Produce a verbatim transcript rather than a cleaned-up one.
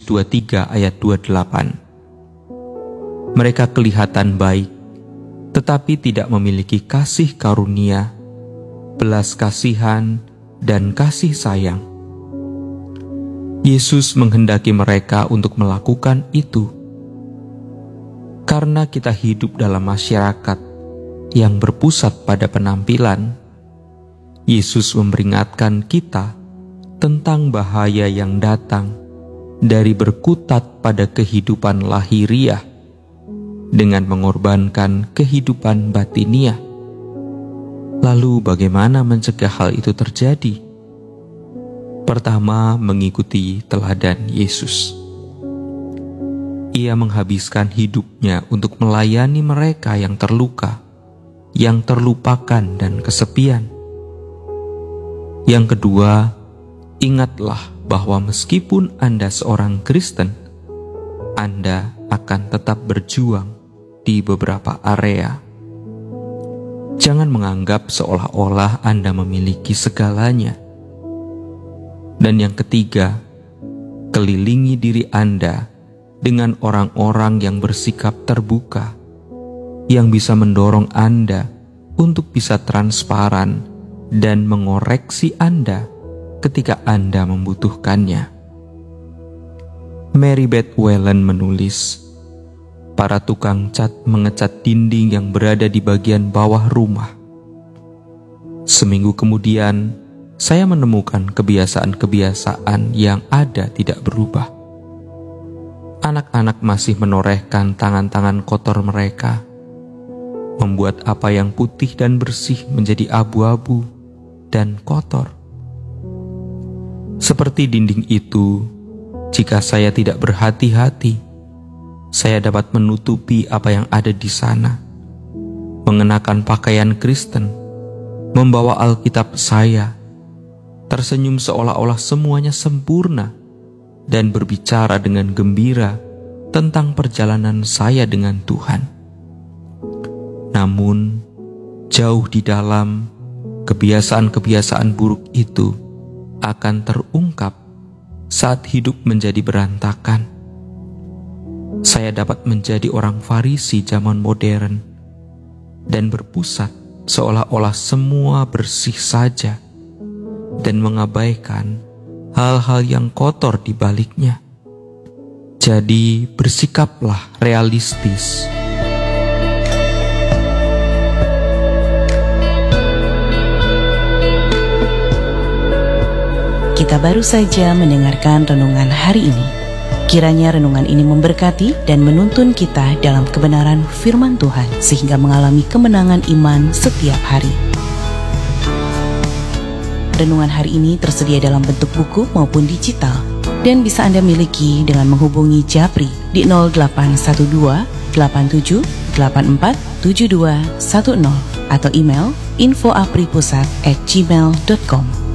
dua puluh tiga ayat dua puluh delapan. Mereka kelihatan baik, tetapi tidak memiliki kasih karunia, belas kasihan, dan kasih sayang. Yesus menghendaki mereka untuk melakukan itu. Karena kita hidup dalam masyarakat yang berpusat pada penampilan, Yesus memperingatkan kita tentang bahaya yang datang dari berkutat pada kehidupan lahiriah dengan mengorbankan kehidupan batiniah. Lalu bagaimana mencegah hal itu terjadi? Pertama, mengikuti teladan Yesus. Ia menghabiskan hidupnya untuk melayani mereka yang terluka, yang terlupakan dan kesepian. Yang kedua, ingatlah bahwa meskipun Anda seorang Kristen, Anda akan tetap berjuang di beberapa area. Jangan menganggap seolah-olah Anda memiliki segalanya. Dan yang ketiga, kelilingi diri Anda dengan orang-orang yang bersikap terbuka, yang bisa mendorong Anda untuk bisa transparan dan mengoreksi Anda ketika Anda membutuhkannya. Mary Beth Whelan menulis, para tukang cat mengecat dinding yang berada di bagian bawah rumah. Seminggu kemudian, saya menemukan kebiasaan-kebiasaan yang ada tidak berubah. Anak-anak masih menorehkan tangan-tangan kotor mereka, membuat apa yang putih dan bersih menjadi abu-abu dan kotor. Seperti dinding itu, jika saya tidak berhati-hati, saya dapat menutupi apa yang ada di sana, mengenakan pakaian Kristen, membawa Alkitab saya, tersenyum seolah-olah semuanya sempurna, dan berbicara dengan gembira tentang perjalanan saya dengan Tuhan. Namun, jauh di dalam, kebiasaan-kebiasaan buruk itu akan terungkap saat hidup menjadi berantakan. Saya dapat menjadi orang Farisi zaman modern dan berpusat seolah-olah semua bersih saja dan mengabaikan hal-hal yang kotor di baliknya. Jadi bersikaplah realistis. Kita baru saja mendengarkan renungan hari ini. Kiranya renungan ini memberkati dan menuntun kita dalam kebenaran firman Tuhan, sehingga mengalami kemenangan iman setiap hari. Renungan hari ini tersedia dalam bentuk buku maupun digital, dan bisa Anda miliki dengan menghubungi Japri di nol delapan satu dua delapan tujuh delapan empat tujuh dua satu nol atau email info apripusat at gmail dot com.